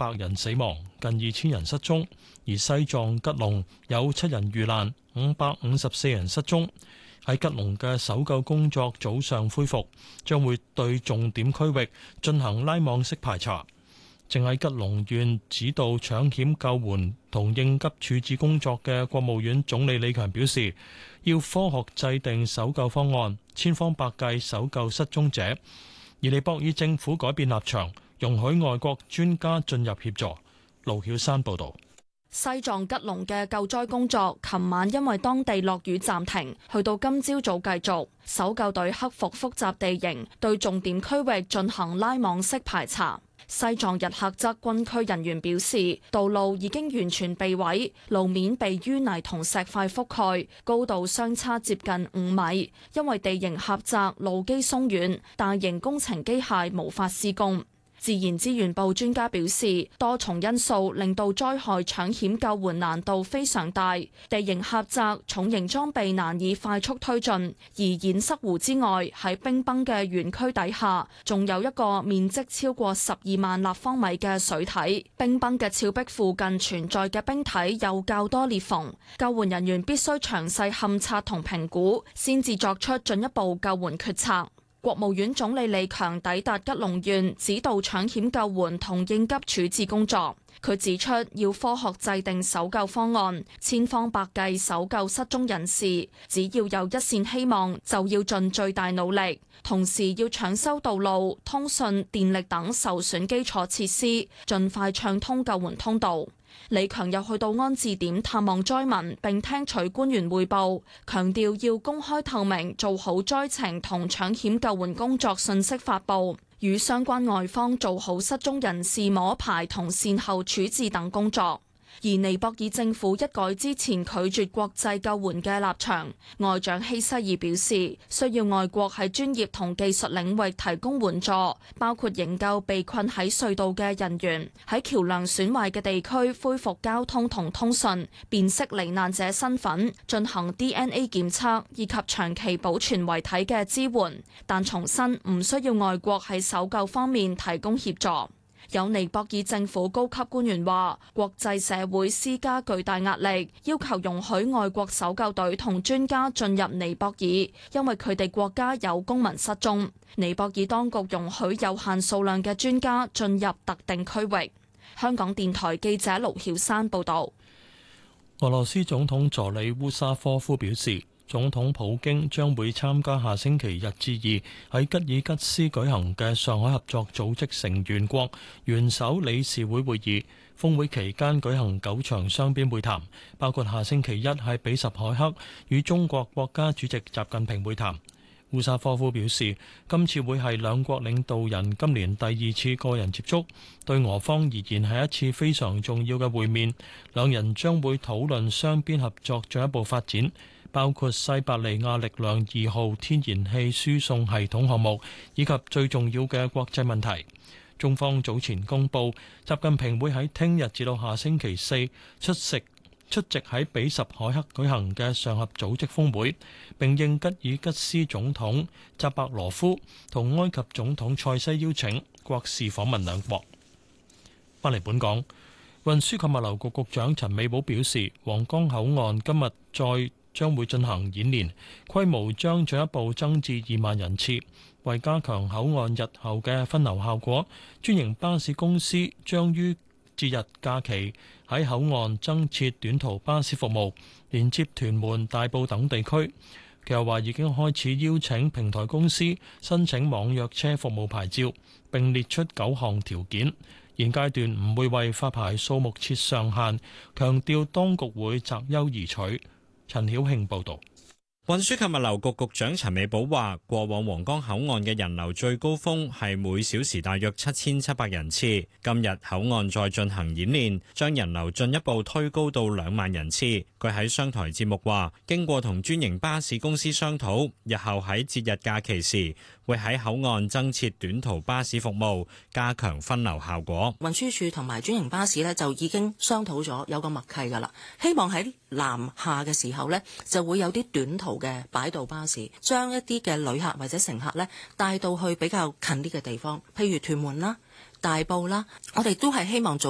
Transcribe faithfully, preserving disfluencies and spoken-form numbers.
百人死亡，近二千人失蹤，而西藏吉隆有七人遇難，五百五十四人失蹤。喺吉隆嘅搜救工作早上恢復，將會對重點區域進行拉網式排查。正喺吉隆縣指導搶險救援同應急處置工作嘅國務院總理李強表示，要科學制定搜救方案，千方百計搜救失蹤者。而尼泊爾政府改變立場，容許外國專家進入協助。盧曉山報導。 西藏吉隆嘅救災工作，琴晚因為當地落雨暫停，去到今朝早繼續。搜救隊克服複雜地形，對重點區域進行拉網式排查。西藏日喀則軍區人員表示，道路已經完全被毀，路面被淤泥同石塊覆蓋，高度相差接近五米。因為地形狹窄，路基鬆軟，大型工程機械無法施工。自然資源部專家表示，多重因素令到災害搶險救援難度非常大，地形狹窄，重型裝備難以快速推進。而堰塞湖之外，喺冰崩嘅園區底下，仲有一個面積超過十二萬立方米嘅水體。冰崩嘅峭壁附近存在嘅冰體有較多裂縫，救援人員必須詳細勘測同評估，先至作出進一步救援決策。國務院總理李強抵達吉隆縣，指導搶險救援同應急處置工作。佢指出，要科學制定搜救方案，千方百計搜救失蹤人士。只要有一線希望，就要盡最大努力。同時要搶修道路、通訊、電力等受損基礎設施，盡快暢通救援通道。李強又去到安置點探望災民，並聽取官員匯報，強調要公開透明，做好災情同搶險救援工作信息發佈，與相關外方做好失蹤人士摸排同善後處置等工作。而尼泊爾政府一改之前拒絕國際救援嘅立場，外長希西爾表示，需要外國喺專業同技術領域提供援助，包括營救被困喺隧道嘅人員，喺橋樑損壞嘅地區恢復交通同通訊，辨識罹難者身份，進行 D N A 檢測，以及長期保存遺體嘅支援。但重申唔需要外國喺搜救方面提供協助。有尼泊爾政府高級官員話，國際社會施加巨大壓力，要求容許外國搜救隊同專家進入尼泊爾，因為佢哋國家有公民失蹤。尼泊爾當局容許有限數量嘅專家進入特定區域。香港電台記者盧曉山報導。 俄羅斯總統助理烏沙科夫表示，總統普京將會參加下星期日至二喺吉爾吉斯舉行嘅上海合作組織成員國元首理事會會議。峰會期間舉行九場雙邊會談，包括下星期一喺比什凱克與中國國家主席習近平會談。烏沙科夫表示，今次會係兩國領導人今年第二次個人接觸，對俄方而言係一次非常重要嘅會面。兩人將會討論雙邊合作進一步發展，包括西伯利亞力量二號天然氣輸送系統項目，以及最重要嘅國際問題。中方早前公布，習近平會喺聽日至到下星期四出席出席喺比什凱克舉行嘅上合組織峰會，並應吉爾吉斯總統扎伯羅夫同埃及總統塞西邀請，國事訪問兩國。翻嚟本港，運輸及物流局局長陳美寶表示，皇崗口岸今日再將會進行演練，規模將進一步增至二萬人次。為加強口岸日後嘅分流效果，專營巴士公司將於節日假期喺口岸增設短途巴士服務，連接屯門、大埔等地區。佢又話已經開始邀請平台公司申請網約車服務牌照，並列出九項條件。現階段唔會為發牌數目設上限，強調當局會擇優而取。陳曉慶報導。 運輸及物流局局長陳美寶話，過往皇崗口岸嘅人流最高峰係每小時大約七千七百人次，今日口岸再進行演練，將人流進一步推高到兩萬人次。佢喺商台節目話，經過同專營巴士公司商討，日後喺節日假期時會喺口岸增設短途巴士服務，加強分流效果。 運輸署同埋專營巴士呢，就已經商討咗有個默契㗎啦，希望喺南下嘅時候呢，就會有啲短途嘅擺渡巴士，將一啲嘅旅客或者乘客呢帶到去比較近啲嘅地方，譬如屯門啦、大埔啦，我哋都係希望做